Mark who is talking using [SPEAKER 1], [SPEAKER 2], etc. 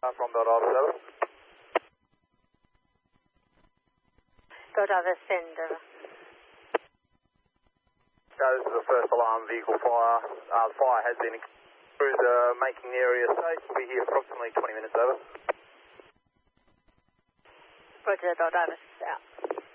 [SPEAKER 1] From the Delta 7.
[SPEAKER 2] Delta send.
[SPEAKER 1] This is the first alarm vehicle fire. The fire has been cruiser making the area safe. We'll be here approximately 20 minutes over.
[SPEAKER 2] Roger, Delta out.